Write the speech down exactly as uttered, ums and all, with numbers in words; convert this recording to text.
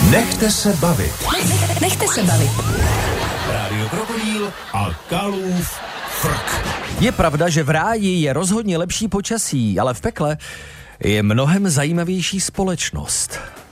Nechte se bavit. Nech, nechte se bavit. Rádio Krokodýl a Kalův frk. Je pravda, že v ráji je rozhodně lepší počasí, ale v pekle je mnohem zajímavější společnost.